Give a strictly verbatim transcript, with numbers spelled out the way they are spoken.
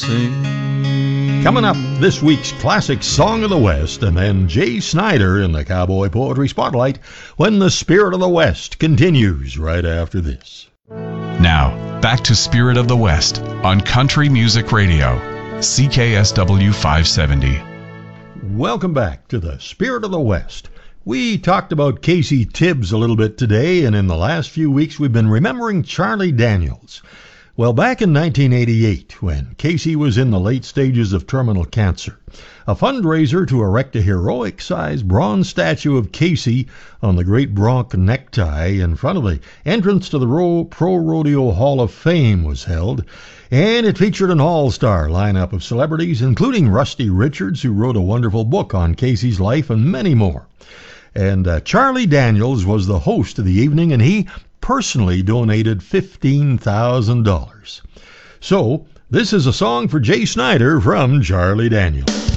Coming up, this week's classic Song of the West, and then Jay Snyder in the Cowboy Poetry Spotlight when the Spirit of the West continues right after this. Now, back to Spirit of the West on Country Music Radio, C K S W five seventy. Welcome back to the Spirit of the West. We talked about Casey Tibbs a little bit today, and in the last few weeks we've been remembering Charlie Daniels. Well, back in nineteen eighty-eight, when Casey was in the late stages of terminal cancer, a fundraiser to erect a heroic-sized bronze statue of Casey on the Great Bronc Necktie in front of the entrance to the Ro- Pro Rodeo Hall of Fame was held, and it featured an all-star lineup of celebrities, including Rusty Richards, who wrote a wonderful book on Casey's life, and many more. And uh, Charlie Daniels was the host of the evening, and he personally donated fifteen thousand dollars. So, this is a song for Jay Snyder from Charlie Daniels.